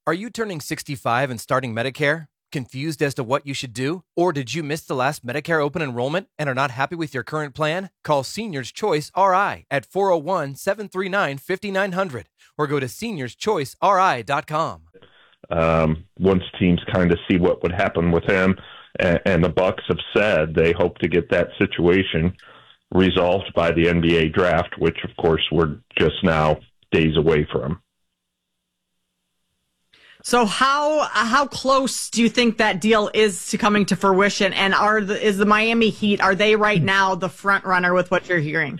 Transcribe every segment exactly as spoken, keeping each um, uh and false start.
Are you turning sixty-five and starting Medicare? Confused as to what you should do? Or did you miss the last Medicare open enrollment and are not happy with your current plan? Call Seniors Choice R I at four oh one, seven three nine, five nine zero zero or go to seniors choice r i dot com. Um, once teams kind of see what would happen with him, and, and the Bucks have said they hope to get that situation resolved by the N B A draft, which, of course, we're just now days away from. So how how close do you think that deal is to coming to fruition? And are the, is the Miami Heat, are they right now the front runner with what you're hearing?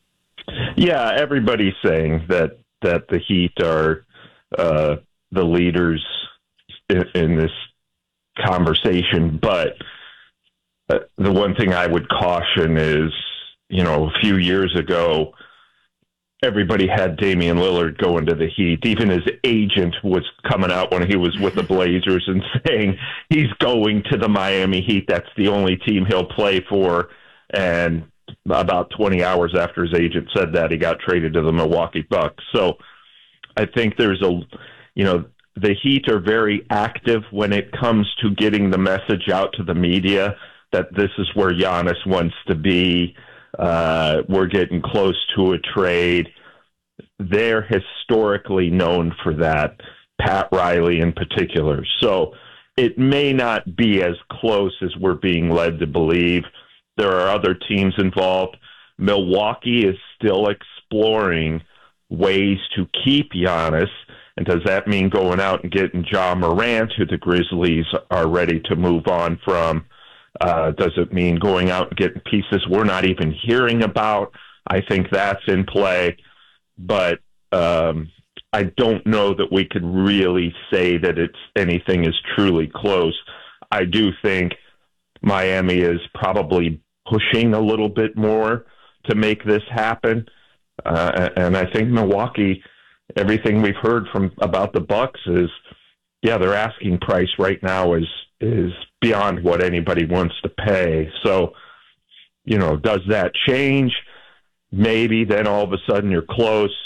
Yeah, everybody's saying that that the Heat are uh, the leaders in, in this conversation. But uh, the one thing I would caution is, you know, a few years ago, everybody had Damian Lillard going to the Heat. Even his agent was coming out when he was with the Blazers and saying he's going to the Miami Heat. That's the only team he'll play for. And about twenty hours after his agent said that, he got traded to the Milwaukee Bucks. So I think there's a, you know, the Heat are very active when it comes to getting the message out to the media that this is where Giannis wants to be. Uh, we're getting close to a trade. They're historically known for that, Pat Riley in particular. So it may not be as close as we're being led to believe. There are other teams involved. Milwaukee is still exploring ways to keep Giannis. And does that mean going out and getting Ja Morant, who the Grizzlies are ready to move on from? Uh, does it mean going out and getting pieces we're not even hearing about? I think that's in play. But um, I don't know that we could really say that it's anything is truly close. I do think Miami is probably pushing a little bit more to make this happen. Uh, and I think Milwaukee, everything we've heard from about the Bucks is, yeah, their asking price right now is is beyond what anybody wants to pay. So, you know, does that change? Maybe then all of a sudden you're close.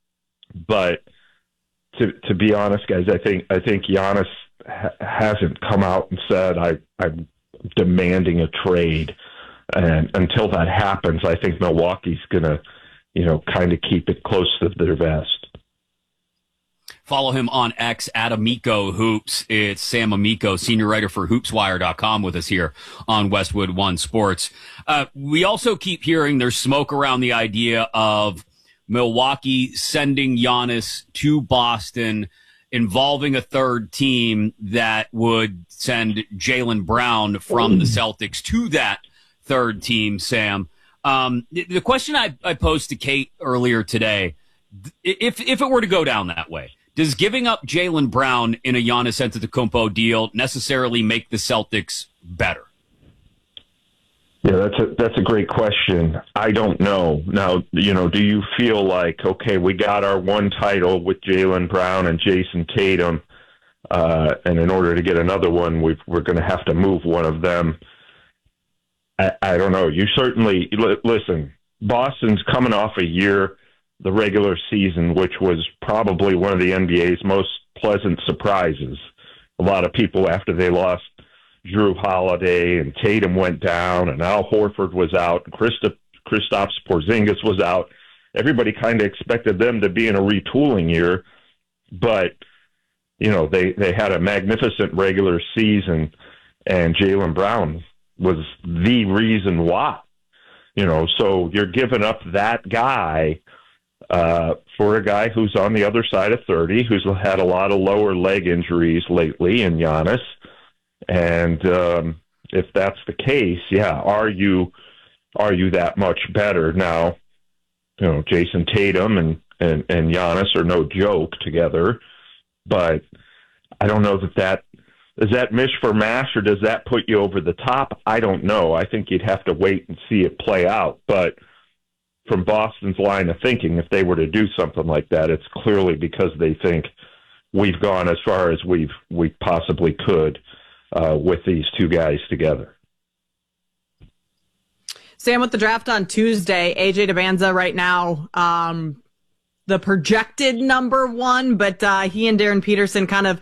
But to to be honest, guys, I think I think Giannis ha- hasn't come out and said I I'm demanding a trade. And until that happens, I think Milwaukee's gonna, you know, kind of keep it close to their vest. Follow him on X at Amico Hoops. It's Sam Amico, senior writer for Hoops Wire dot com, with us here on Westwood One Sports. Uh, we also keep hearing there's smoke around the idea of Milwaukee sending Giannis to Boston, involving a third team that would send Jaylen Brown from the Celtics to that third team, Sam. Um, the question I, I posed to Kate earlier today, if if it were to go down that way, does giving up Jaylen Brown in a Giannis Antetokounmpo deal necessarily make the Celtics better? Yeah, that's a that's a great question. I don't know. Now, you know, do you feel like, okay, we got our one title with Jaylen Brown and Jason Tatum, uh, and in order to get another one, we've, we're going to have to move one of them? I, I don't know. You certainly l- listen. Boston's coming off a year, the regular season, which was probably one of the N B A's most pleasant surprises. A lot of people, after they lost Drew Holiday and Tatum went down and Al Horford was out and Christoph, Kristaps Porzingis was out, everybody kind of expected them to be in a retooling year. But, you know, they, they had a magnificent regular season, and Jaylen Brown was the reason why. You know, so you're giving up that guy uh, for a guy who's on the other side of thirty, who's had a lot of lower leg injuries lately in Giannis. And um, if that's the case, yeah, are you are you that much better now? You know, Jason Tatum and, and, and Giannis are no joke together, but I don't know that that Is that mish for mash, or does that put you over the top? I don't know. I think you'd have to wait and see it play out. But from Boston's line of thinking, if they were to do something like that, it's clearly because they think we've gone as far as we've we possibly could uh, with these two guys together. Sam, with the draft on Tuesday, A J DeBanza right now, um, the projected number one, but uh, he and Darren Peterson kind of